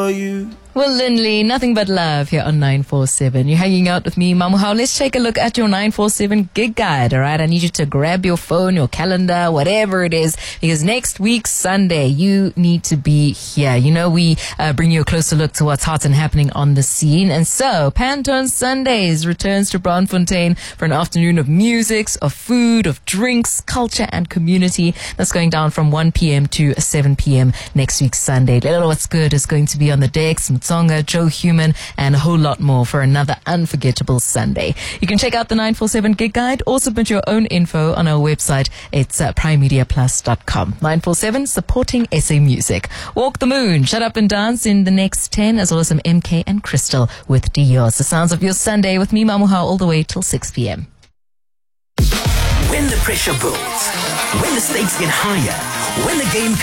for you. Well, Lindley, nothing but love here on 947. You're hanging out with me, Mamuhao. Let's take a look at your 947 gig guide, all right? I need you to grab your phone, your calendar, whatever it is, because next week, Sunday, you need to be here. You know, we bring you a closer look to what's hot and happening on the scene. And so, Pantone Sundays returns to Braamfontein for an afternoon of music, of food, of drinks, culture, and community. That's going down from 1 p.m. to 7 p.m. next week, Sunday. Little What's Good is going to be on the decks. Tsonga, Joe Human, and a whole lot more for another unforgettable Sunday. You can check out the 947 Gig Guide or submit your own info on our website. It's primemediaplus.com. 947, supporting SA music. Walk the Moon, Shut Up and Dance in the next 10, as well as some MK and Crystal with Dios. The sounds of your Sunday with me, Mamuhao, all the way till 6 p.m. When the pressure builds, when the stakes get higher, when the game